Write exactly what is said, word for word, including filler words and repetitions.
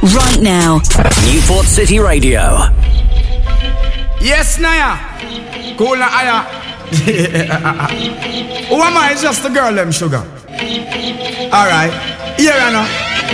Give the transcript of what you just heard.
right now. Newport City Radio. Yes, Naya. Cool na aya. Who am I? Just the girl, them sugar. Alright. Here I know.